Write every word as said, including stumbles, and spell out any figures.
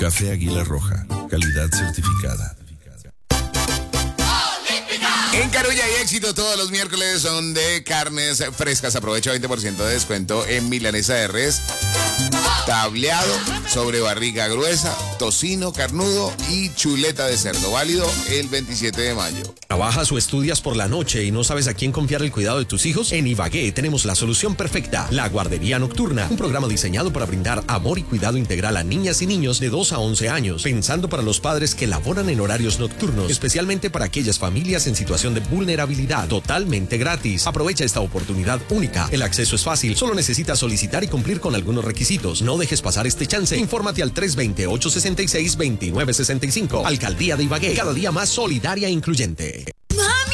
Café Águila Roja, calidad certificada. En Carulla hay éxito, todos los miércoles son de carnes frescas. Aprovecha veinte por ciento de descuento en milanesa de res, tableado, sobre barriga gruesa, tocino carnudo y chuleta de cerdo. Válido el veintisiete de mayo. ¿Trabajas o estudias por la noche y no sabes a quién confiar el cuidado de tus hijos? En Ibagué tenemos la solución perfecta, la Guardería Nocturna, un programa diseñado para brindar amor y cuidado integral a niñas y niños de dos a once años, pensando para los padres que laboran en horarios nocturnos, especialmente para aquellas familias en situación de vulnerabilidad, totalmente gratis. Aprovecha esta oportunidad única. El acceso es fácil, solo necesitas solicitar y cumplir con algunos requisitos. No dejes pasar este chance. Infórmate al tres dos cero, ocho seis seis, dos nueve seis cinco. Alcaldía de Ibagué, cada día más solidaria e incluyente.